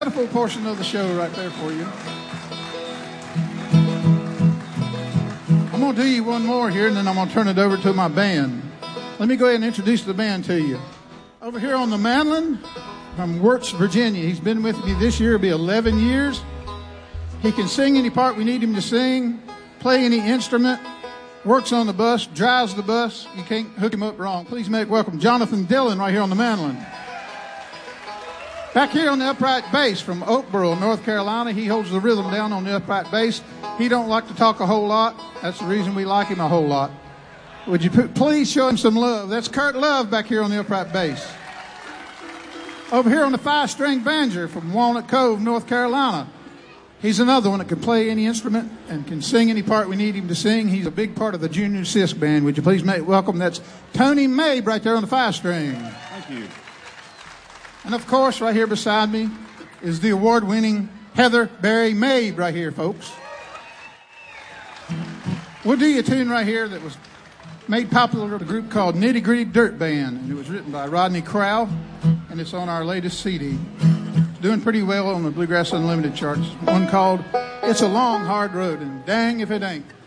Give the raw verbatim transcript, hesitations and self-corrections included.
Wonderful portion of the show right there for you. I'm going to do you one more here, and then I'm going to turn it over to my band. Let me go ahead and introduce the band to you. Over here on the mandolin, from Wirtz, Virginia. He's been with me this year. It'll be eleven years. He can sing any part we need him to sing, play any instrument, works on the bus, drives the bus. You can't hook him up wrong. Please make welcome Jonathan Dillon right here on the mandolin. Back here on the upright bass from Oakboro, North Carolina, he holds the rhythm down on the upright bass. He don't like to talk a whole lot. That's the reason we like him a whole lot. Would you put, please show him some love? That's Kurt Love back here on the upright bass. Over here on the five-string banjo from Walnut Cove, North Carolina. He's another one that can play any instrument and can sing any part we need him to sing. He's a big part of the Junior Cisc Band. Would you please make welcome? That's Tony Mabe right there on the five-string. Thank you. And, of course, right here beside me is the award-winning Heather Barry Mabe right here, folks. We'll do you a tune right here that was made popular with a group called Nitty Gritty Dirt Band, and it was written by Rodney Crowell, and it's on our latest C D. It's doing pretty well on the Bluegrass Unlimited charts. One called It's a Long, Hard Road, and dang if it ain't.